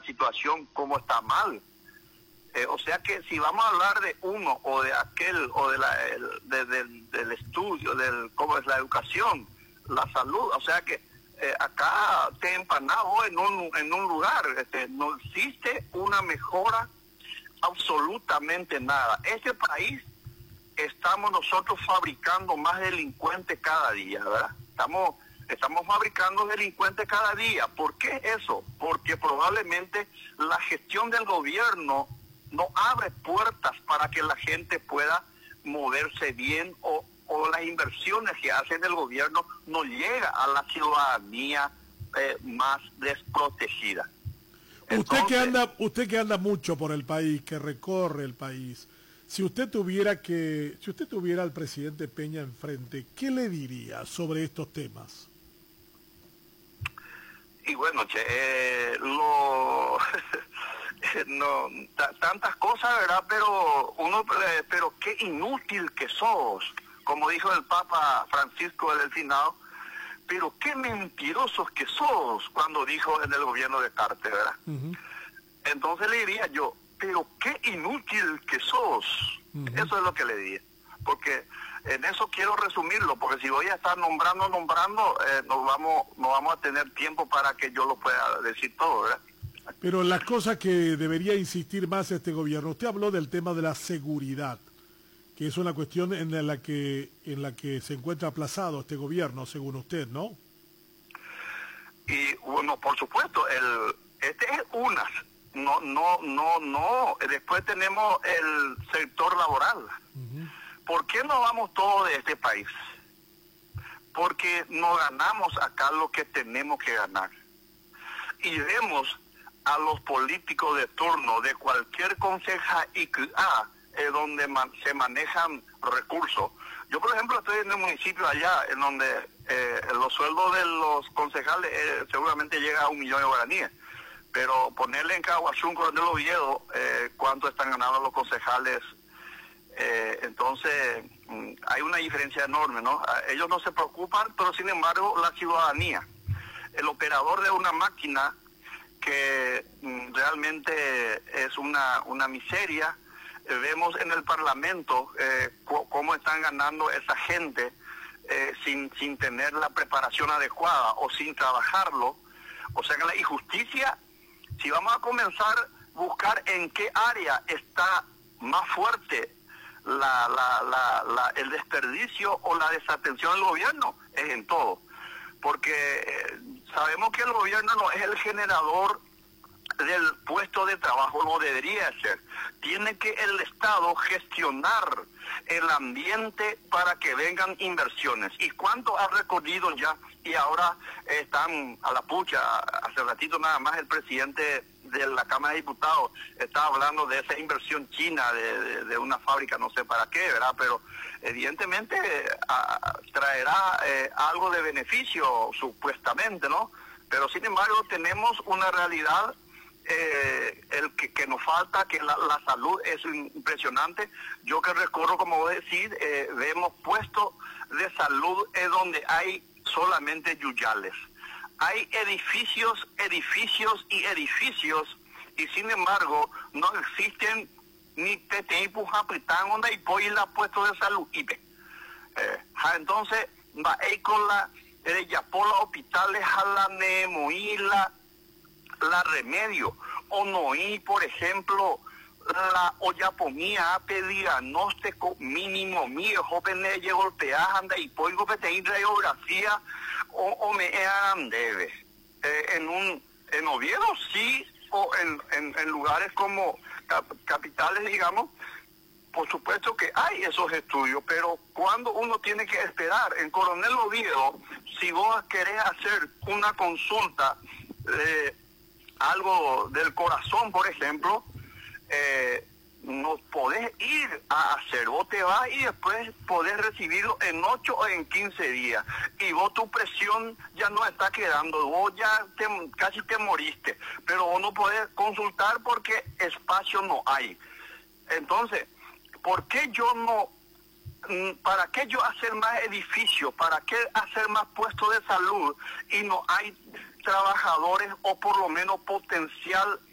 situación como está mal. O sea que si vamos a hablar de uno o de aquel o del estudio, cómo es la educación, la salud, o sea que acá te empanado en un lugar, no existe una mejora, absolutamente nada. Este país estamos nosotros fabricando más delincuentes cada día, ¿verdad? Estamos fabricando delincuentes cada día. ¿Por qué eso? Porque probablemente la gestión del gobierno no abre puertas para que la gente pueda moverse bien o las inversiones que hace el gobierno no llega a la ciudadanía más desprotegida. Entonces, usted que anda mucho por el país, que recorre el país, si usted tuviera al presidente Peña enfrente, ¿qué le diría sobre estos temas? Y bueno, no, tantas cosas, ¿verdad? Pero qué inútil que sos, como dijo el Papa Francisco del Finado, pero qué mentirosos que sos, cuando dijo en el gobierno de Carter, ¿verdad? Uh-huh. Entonces le diría yo, pero qué inútil que sos. Uh-huh. Eso es lo que le diría, porque en eso quiero resumirlo, porque si voy a estar nombrando, no vamos a tener tiempo para que yo lo pueda decir todo, ¿verdad? Pero la cosa que debería insistir más este gobierno, usted habló del tema de la seguridad, que es una cuestión en la que se encuentra aplazado este gobierno, según usted, ¿no? Y bueno, por supuesto, este es una. No. Después tenemos el sector laboral. Uh-huh. ¿Por qué no vamos todos de este país? Porque no ganamos acá lo que tenemos que ganar. Y vemos a los políticos de turno de cualquier conceja donde se manejan recursos. Yo, por ejemplo, estoy en un municipio allá en donde los sueldos de los concejales seguramente llega a 1 millón de guaraníes. Pero ponerle en Caguazú, Coronel Oviedo, cuánto están ganando los concejales, entonces hay una diferencia enorme, ¿no? Ellos no se preocupan, pero sin embargo la ciudadanía, el operador de una máquina que realmente es una miseria. Vemos en el Parlamento cómo están ganando esa gente sin tener la preparación adecuada o sin trabajarlo. O sea que la injusticia, si vamos a comenzar a buscar en qué área está más fuerte el desperdicio o la desatención del gobierno, es en todo. Porque sabemos que el gobierno no es el generador del puesto de trabajo, no debería ser. Tiene que el Estado gestionar el ambiente para que vengan inversiones. ¿Y cuánto ha recorrido ya? Y ahora están a la pucha. Hace ratito nada más el presidente de la Cámara de Diputados estaba hablando de esa inversión china de una fábrica, no sé para qué, ¿verdad? Pero evidentemente traerá algo de beneficio, supuestamente, ¿no? Pero sin embargo tenemos una realidad que nos falta, que la salud es impresionante. Yo que recorro, como vos decís, vemos puestos de salud donde hay solamente yuyales. Hay edificios, y sin embargo no existen ni TTI Japitán, donde hay poila puestos de salud. Entonces, va a ir con ya por los hospitales a la Nemoíla, la Remedio, o no ir, por ejemplo, la Ollapomía, diagnóstico mínimo mío, jóvenes de golpear, anda y polgo que te radiografía, o me debe. En Oviedo sí, o en lugares como capitales, digamos, por supuesto que hay esos estudios, pero cuando uno tiene que esperar, en Coronel Oviedo, si vos querés hacer una consulta algo del corazón, por ejemplo, no podés ir a hacer, vos te vas y después podés recibirlo en 8 o en 15 días, y vos tu presión ya no está quedando, vos ya casi te moriste, pero vos no podés consultar porque espacio no hay. Entonces, ¿por qué para qué yo hacer más edificios, para qué hacer más puestos de salud y no hay trabajadores o por lo menos potencial